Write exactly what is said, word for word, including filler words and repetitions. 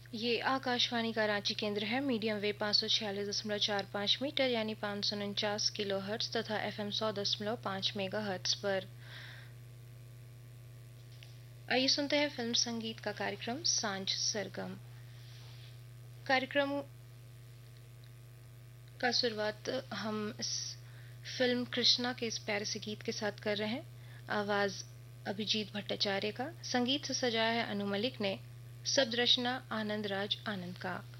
ये आकाशवाणी का रांची केंद्र है। मीडियम वेव पाँच सौ छियालीस दशमलव चार पाँच मीटर यानी पाँच सौ उनचास किलो हर्ट्स तथा एफ एम सौ दशमलव पाँच मेगा हर्ट्स पर। आइए सुनते हैं फिल्म संगीत का कार्यक्रम सांझ सरगम। कार्यक्रम का शुरुआत हम इस फिल्म कृष्णा के इस प्यारे से गीत के साथ कर रहे हैं। आवाज अभिजीत भट्टाचार्य का, संगीत से सजाया है अनु मलिक ने, शब्द रचना आनंद राज आनंद का।